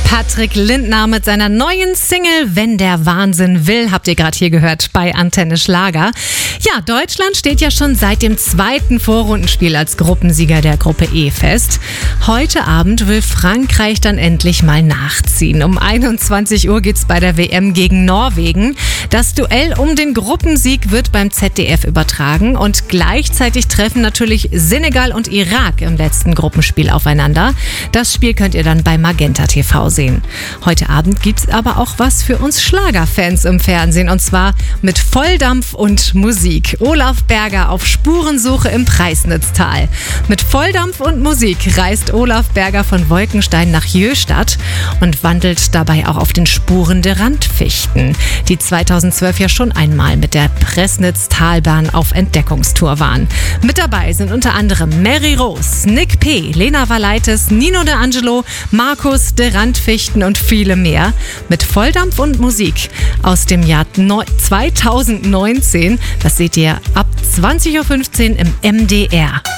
Patrick Lindner mit seiner neuen Single Wenn der Wahnsinn will, habt ihr gerade hier gehört bei Antenne Schlager. Ja, Deutschland steht ja schon seit dem zweiten Vorrundenspiel als Gruppensieger der Gruppe E fest. Heute Abend will Frankreich dann endlich mal nachziehen. Um 21 Uhr geht's bei der WM gegen Norwegen. Das Duell um den Gruppensieg wird beim ZDF übertragen und gleichzeitig treffen natürlich Senegal und Irak im letzten Gruppenspiel aufeinander. Das Spiel könnt ihr dann bei Magenta TV sehen. Heute Abend gibt's aber auch was für uns Schlagerfans im Fernsehen und zwar mit Volldampf und Musik. Olaf Berger auf Spurensuche im Preisnitztal. Mit Volldampf und Musik reist Olaf Berger von Wolkenstein nach Jöhstadt und wandelt dabei auch auf den Spuren der Randfichten, die 2012 ja schon einmal mit der Pressnitztalbahn auf Entdeckungstour waren. Mit dabei sind unter anderem Mary Rose, Nick P., Lena Valaitis, Nino De Angelo, Markus de Randfichten und viele mehr. Mit Volldampf und Musik aus dem Jahr 2019. Das seht ihr ab 20.15 Uhr im MDR.